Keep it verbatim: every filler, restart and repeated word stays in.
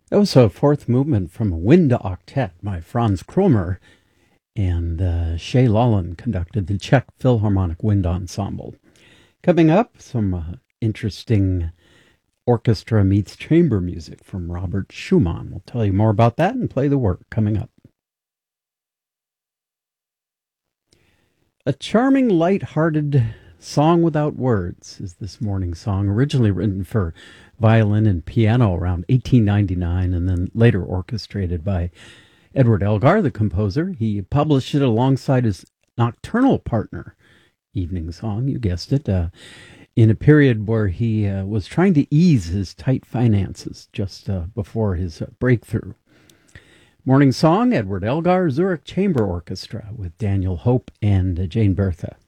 That was a fourth movement from a Wind Octet by Franz Kromer, and uh, Shay Lolland conducted the Czech Philharmonic Wind Ensemble. Coming up, some uh, interesting orchestra meets chamber music from Robert Schumann. We'll tell you more about that and play the work coming up. A charming, light-hearted song without words is this morning's song, originally written for violin and piano around eighteen ninety-nine and then later orchestrated by Edward Elgar, the composer. He published it alongside his nocturnal partner, Evening Song, you guessed it, uh, in a period where he uh, was trying to ease his tight finances just uh, before his uh, breakthrough. Morning Song, Edward Elgar, Zurich Chamber Orchestra with Daniel Hope and uh, Jane Bertha.